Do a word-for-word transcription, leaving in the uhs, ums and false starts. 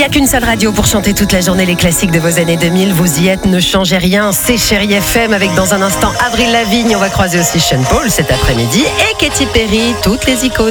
n'y a qu'une seule radio pour chanter toute la journée les classiques de vos années deux mille. Vous y êtes, ne changez rien. C'est Chérie F M avec dans un instant Avril Lavigne. On va croiser aussi Sean Paul cet après-midi et Katy Perry. Toutes les icônes.